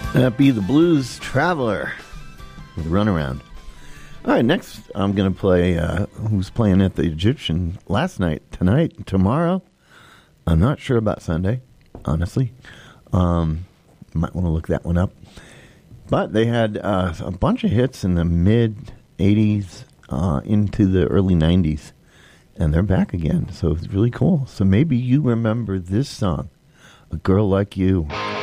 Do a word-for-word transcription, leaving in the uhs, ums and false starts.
That be the Blues Traveler with Runaround. All right, next I'm going to play uh, who's playing at the Egyptian last night, tonight, tomorrow. I'm not sure about Sunday, honestly. Um, might want to look that one up. But they had uh, a bunch of hits in the mid-eighties uh, into the early nineties, and they're back again, so it's really cool. So maybe you remember this song, A Girl Like You.